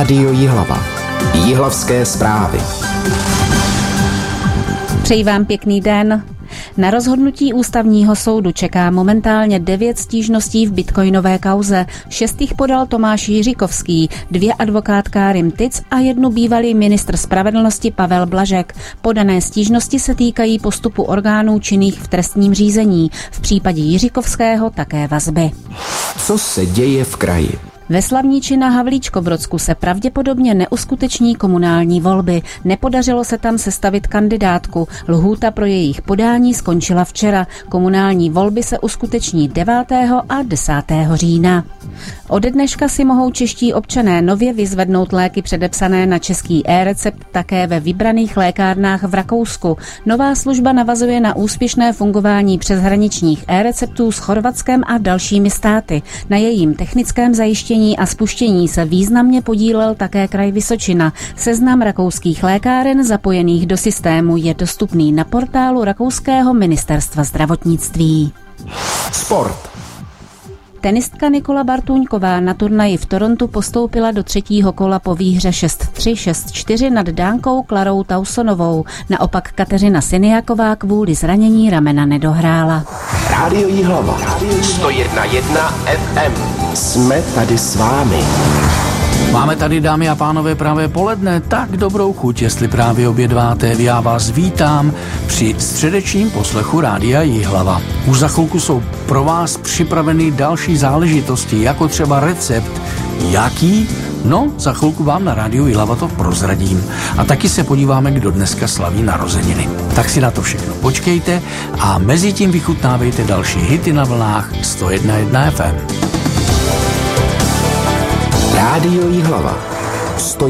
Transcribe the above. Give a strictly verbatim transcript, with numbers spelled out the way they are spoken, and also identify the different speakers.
Speaker 1: Rádio Jihlava. Jihlavské zprávy.
Speaker 2: Přeji vám pěkný den. Na rozhodnutí ústavního soudu čeká momentálně devět stížností v bitcoinové kauze. Šest jich podal Tomáš Jiříkovský, dvě advokátka Rim Tic a jednu bývalý ministr spravedlnosti Pavel Blažek. Podané stížnosti se týkají postupu orgánů činných v trestním řízení. V případě Jiříkovského také vazby.
Speaker 1: Co se děje v kraji?
Speaker 2: Ve Slavniči na Havlíčkobrodsku se pravděpodobně neuskuteční komunální volby. Nepodařilo se tam sestavit kandidátku. Lhůta pro jejich podání skončila včera. Komunální volby se uskuteční devátého a desátého října. Ode dneška si mohou čeští občané nově vyzvednout léky předepsané na český e-recept také ve vybraných lékárnách v Rakousku. Nová služba navazuje na úspěšné fungování přeshraničních e-receptů s Chorvatskem a dalšími státy. Na jejím technickém zajištění a spuštění se významně podílel také kraj Vysočina. Seznam rakouských lékáren zapojených do systému je dostupný na portálu rakouského ministerstva zdravotnictví.
Speaker 1: Sport.
Speaker 2: Tenistka Nikola Bartůňková na turnaji v Torontu postoupila do třetího kola po výhře šest tři, šest čtyři nad Dánkou Klarou Tausonovou. Naopak Kateřina Siniaková kvůli zranění ramena nedohrála.
Speaker 1: Rádio Jihlava. sto jedna jedna ef em. Jsme tady s vámi.
Speaker 3: Máme tady, dámy a pánové, právě poledne, tak dobrou chuť, jestli právě obědváte. Já vás vítám při středečním poslechu Rádia Jihlava. Už za chvilku jsou pro vás připraveny další záležitosti, jako třeba recept. Jaký? No, za chvilku vám na Rádiu Jihlava to prozradím. A taky se podíváme, kdo dneska slaví narozeniny. Tak si na to všechno počkejte a mezi tím vychutnávejte další hity na vlnách sto jedna jedna ef em.
Speaker 1: Rádio Jihlava. sto